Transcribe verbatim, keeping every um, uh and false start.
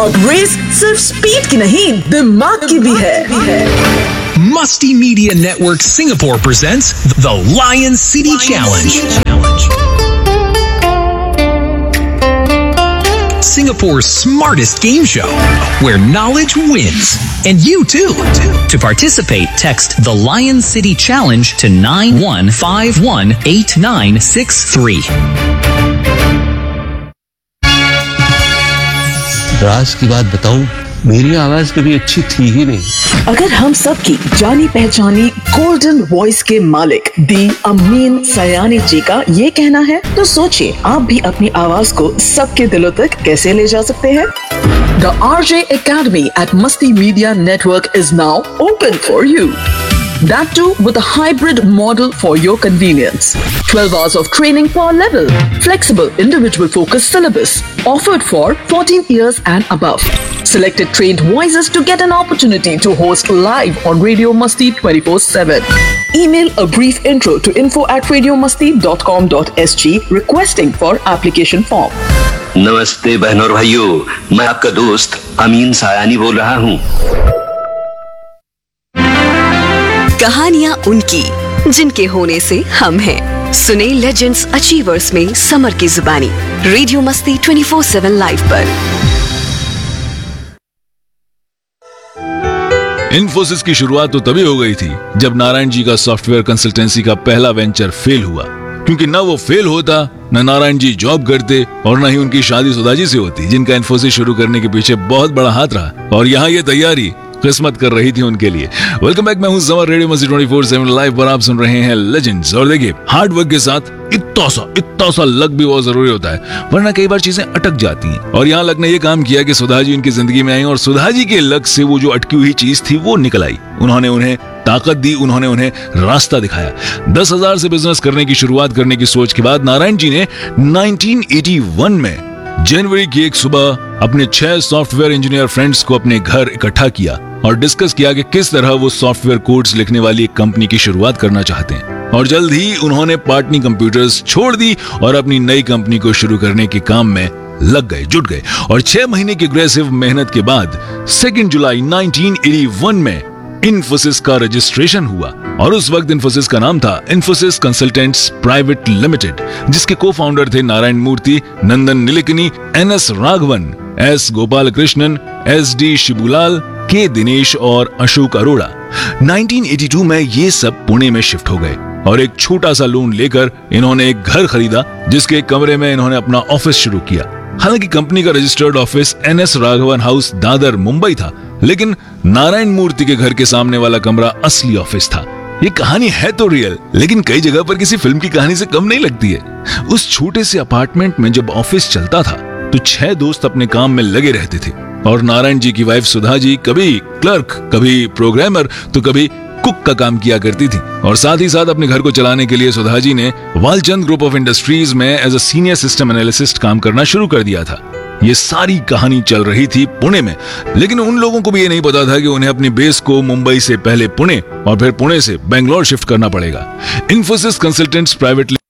और रेस सिर्फ स्पीड की नहीं, दिमाग की भी है। Musty Media Network Singapore presents the Lion City Challenge. Singapore's smartest game show, where knowledge wins. And you too. To participate, text the Lion City Challenge to nine one five one eight nine six three. राज की बात बताऊं, मेरी आवाज कभी अच्छी थी ही नहीं। अगर हम सब की जानी पहचानी गोल्डन वॉइस के मालिक दी अमीन सयानी जी का ये कहना है, तो सोचिए आप भी अपनी आवाज को सबके दिलों तक कैसे ले जा सकते हैं। The R J Academy at Musty Media Network is now open for you. That too with a hybrid model for your convenience. twelve hours of training per level. Flexible individual focused syllabus. Offered for fourteen years and above. Selected trained voices to get an opportunity to host live on Radio Musty twenty-four seven. Email a brief intro to info at radiomusty dot com dot s g requesting for application form. नमस्ते बहनों और भाइयों, मैं आपका दोस्त अमीन सायानी बोल रहा हूँ। कहानियाँ उनकी जिनके होने से हम हैं। सुने लेजेंड्स अचीवर्स में समर की जुबानी रेडियो मस्ती ट्वेंटी फोर सेवन लाइव पर। इन्फोसिस की शुरुआत तो तभी हो गई थी जब नारायण जी का सॉफ्टवेयर कंसल्टेंसी का पहला वेंचर फेल हुआ, क्योंकि न वो फेल होता, न नारायण जी जॉब करते और न ही उनकी शादी सुधाजी से होती, जिनका इन्फोसिस शुरू करने के पीछे बहुत बड़ा हाथ रहा। और यहाँ ये तैयारी किस्मत कर रही थी उनके लिए। वेलकम बैक, मैं हूं समर, रेडियो मस्ती ट्वेंटी फोर सेवन लाइव पर आप सुन रहे हैं लेजेंड्स। और देखिए, हार्ड वर्क के साथ इतना सा इतना सा लक भी बहुत जरूरी होता है, वरना कई बार चीजें अटक जाती हैं। और यहाँ लक ने ये काम किया कि सुधा जी उनकी जिंदगी में आई और सुधा जी के लक से वो जो अटकी हुई चीज थी वो निकल आई। उन्होंने उन्हें ताकत दी, उन्होंने उन्हें रास्ता दिखाया। दस हजार से बिजनेस करने की शुरुआत करने की सोच के बाद नारायण जी ने नाइनटीन एटी वन में जनवरी की एक सुबह अपने छह सॉफ्टवेयर इंजीनियर फ्रेंड्स को अपने घर इकट्ठा किया और डिस्कस किया कि किस तरह वो सॉफ्टवेयर कोड्स लिखने वाली एक कंपनी की शुरुआत करना चाहते हैं। और जल्द ही उन्होंने पार्टनी कंप्यूटर्स छोड़ दी और अपनी नई कंपनी को शुरू करने के काम में लग गए, जुट गए। और छह महीने की अग्रेसिव मेहनत के बाद सेकेंड जुलाई नाइनटीन एटी वन में इन्फोसिस का रजिस्ट्रेशन हुआ। और उस वक्त इन्फोसिस का नाम था इन्फोसिस कंसल्टेंट्स प्राइवेट लिमिटेड, जिसके को फाउंडर थे नारायण मूर्ति, Nandan Nilekani, N S Raghavan, S Gopal Krishnan, S D Shibulal, के दिनेश और Ashok Arora. Nineteen eighty two में ये सब पुणे में शिफ्ट हो गए और एक छोटा सा लोन लेकर इन्होंने एक घर खरीदा, जिसके एक कमरे में इन्होंने अपना ऑफिस शुरू किया। हालांकि कंपनी का registered office N S Raghavan house, Dadar, Mumbai था, लेकिन नारायण मूर्ति के घर के सामने वाला कमरा असली ऑफिस था। ये कहानी है तो रियल, लेकिन कई जगह पर किसी फिल्म की कहानी से कम नहीं लगती है। उस छोटे से अपार्टमेंट में जब ऑफिस चलता था तो छह दोस्त अपने काम में लगे रहते थे और नारायण जी की वाइफ सुधा जी कभी क्लर्क, कभी प्रोग्रामर, तो कभी कुक का काम किया करती थी। और साथ ही साथ अपने घर को चलाने के लिए सुधा जी ने वालचंद ग्रुप ऑफ इंडस्ट्रीज में as a senior system analyst काम करना शुरू कर दिया था। ये सारी कहानी चल रही थी पुणे में, लेकिन उन लोगों को भी ये नहीं पता था कि उन्हें अपनी बेस को मुंबई से पहले पुणे और फिर पुणे से बेंगलोर शिफ्ट करना पड़ेगा। Infosys consultants private